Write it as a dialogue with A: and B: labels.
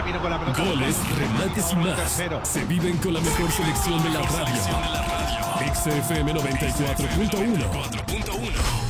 A: Vino con la pelota.
B: Goles, remates y más.
A: Tercero.
B: Se viven con la mejor selección de la radio. XFM 94.1.